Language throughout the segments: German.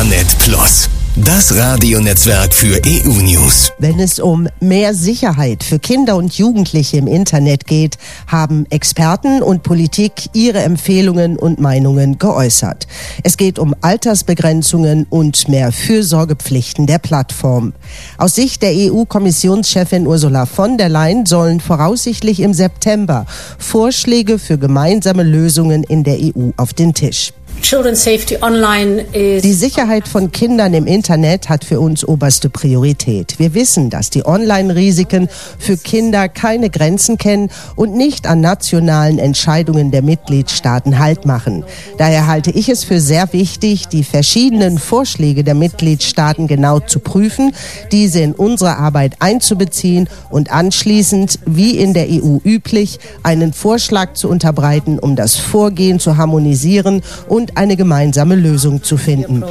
Euranet Plus, das Radionetzwerk für EU-News. Wenn es um mehr Sicherheit für Kinder und Jugendliche im Internet geht, haben Experten und Politik ihre Empfehlungen und Meinungen geäußert. Es geht um Altersbegrenzungen und mehr Fürsorgepflichten der Plattform. Aus Sicht der EU-Kommissionschefin Ursula von der Leyen sollen voraussichtlich im September Vorschläge für gemeinsame Lösungen in der EU auf den Tisch. Die Sicherheit von Kindern im Internet hat für uns oberste Priorität. Wir wissen, dass die Online-Risiken für Kinder keine Grenzen kennen und nicht an nationalen Entscheidungen der Mitgliedstaaten Halt machen. Daher halte ich es für sehr wichtig, die verschiedenen Vorschläge der Mitgliedstaaten genau zu prüfen, diese in unsere Arbeit einzubeziehen und anschließend, wie in der EU üblich, einen Vorschlag zu unterbreiten, um das Vorgehen zu harmonisieren und eine gemeinsame Lösung zu finden.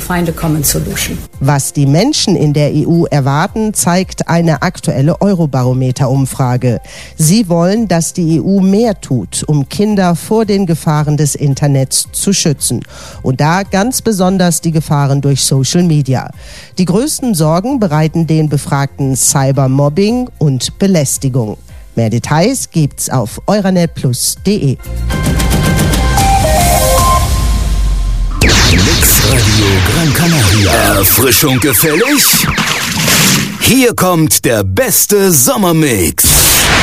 Was die Menschen in der EU erwarten, zeigt eine aktuelle Eurobarometer-Umfrage. Sie wollen, dass die EU mehr tut, um Kinder vor den Gefahren des Internets zu schützen. Und da ganz besonders die Gefahren durch Social Media. Die größten Sorgen bereiten den Befragten Cybermobbing und Belästigung. Mehr Details gibt's auf euranetplus.de. Mixradio Gran Canaria. Erfrischung gefällig? Hier kommt der beste Sommermix.